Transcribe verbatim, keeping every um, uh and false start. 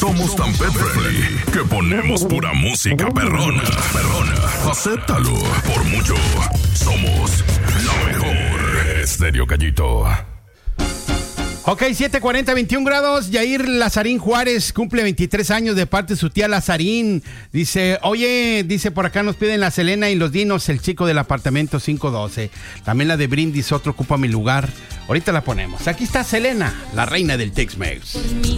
Somos tan pet friendly que ponemos pura música perrona. Perrona. Acéptalo. Por mucho, somos la mejor. Estéreo Gallito. Ok, siete cuarenta, veintiún grados. Yair Lazarín Juárez cumple veintitrés años de parte de su tía Lazarín. Dice, oye, dice por acá nos piden la Selena y los Dinos, el chico del apartamento cinco doce. También la de Brindis, otro ocupa mi lugar. Ahorita la ponemos. Aquí está Selena, la reina del Tex-Mex.